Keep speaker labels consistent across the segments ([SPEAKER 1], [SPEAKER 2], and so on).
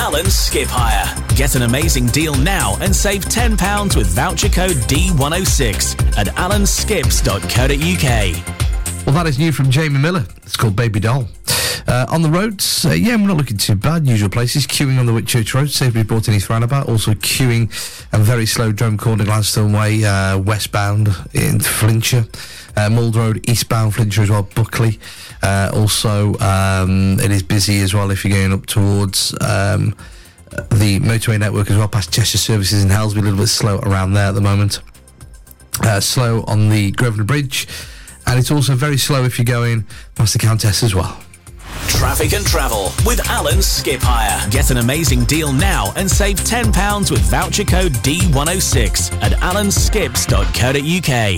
[SPEAKER 1] Alan Skip Hire. Get an amazing deal now and save £10 with voucher code D106 at alanskips.co.uk.
[SPEAKER 2] Well, that is new from Jamie Miller. It's called Baby Doll. On the roads, we're not looking too bad. Usual places, queuing on the Whitchurch Road, Sainsbury Port in East Roundabout. Also queuing and very slow Drome Corner, Gladstone Way, westbound in Flintshire. Mould Road, eastbound Flintshire as well, Buckley. It is busy as well if you're going up towards the motorway network as well, past Cheshire Services in Helsby. A little bit slow around there at the moment. Slow on the Grosvenor Bridge. And it's also very slow if you're going past the Countess as well.
[SPEAKER 1] Traffic and travel with Alan Skip Hire. Get an amazing deal now and save £10 with voucher code D106 at alanskips.co.uk.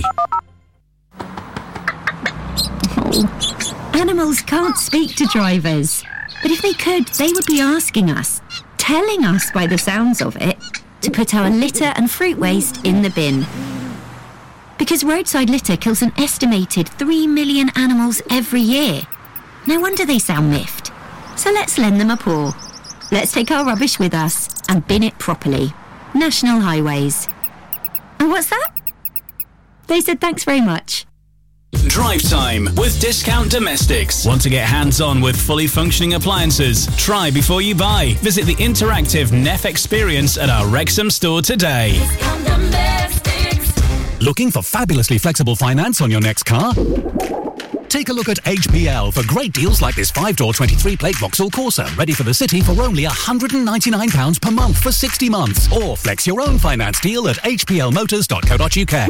[SPEAKER 3] Animals can't speak to drivers. But if they could, they would be asking us, telling us by the sounds of it, to put our litter and fruit waste in the bin. Because roadside litter kills an estimated 3 million animals every year. No wonder they sound miffed. So let's lend them a paw. Let's take our rubbish with us and bin it properly. National Highways. And what's that? They said thanks very much.
[SPEAKER 1] Drive time with Discount Domestics. Want to get hands-on with fully functioning appliances? Try before you buy. Visit the interactive Neff experience at our Wrexham store today.
[SPEAKER 4] Discount Domestics.
[SPEAKER 5] Looking for fabulously flexible finance on your next car? Take a look at HPL for great deals like this 5-door 23-plate Vauxhall Corsa, ready for the city for only £199 per month for 60 months. Or flex your own finance deal at hplmotors.co.uk.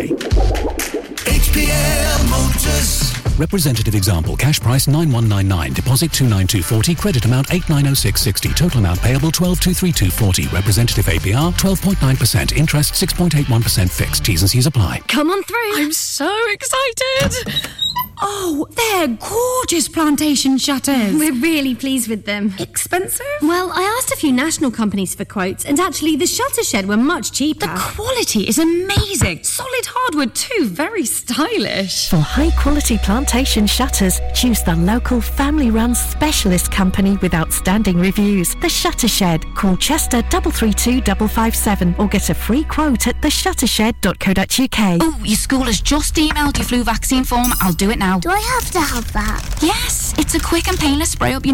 [SPEAKER 4] HPL Motors.
[SPEAKER 5] Representative example, cash price 9199, deposit 29240, credit amount 890660, total amount payable 12232440, representative APR 12.9%, interest 6.81% fixed, T's and C's apply.
[SPEAKER 6] Come on through.
[SPEAKER 7] I'm so excited.
[SPEAKER 6] Oh, they're gorgeous plantation shutters.
[SPEAKER 7] We're really pleased with them.
[SPEAKER 6] Expensive?
[SPEAKER 7] Well, I asked a few national companies for quotes, and actually the shutter shed were much cheaper.
[SPEAKER 6] The quality is amazing. Solid hardwood too, very stylish.
[SPEAKER 8] For high-quality plantation shutters, choose the local family-run specialist company with outstanding reviews. The Shutter Shed. Call Chester 332 557 or get a free quote at theshuttershed.co.uk.
[SPEAKER 6] Oh, your school has just emailed your flu vaccine form. I'll do it now.
[SPEAKER 9] Do I have to have that?
[SPEAKER 6] Yes, it's a quick and painless spray up your